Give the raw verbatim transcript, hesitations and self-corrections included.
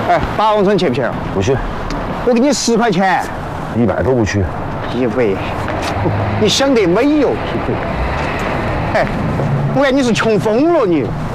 哎，八王村去不去？ 不去。 我给你十块钱。 一百都不去。 一百，你想得美哟！哎，我看你是穷疯了你。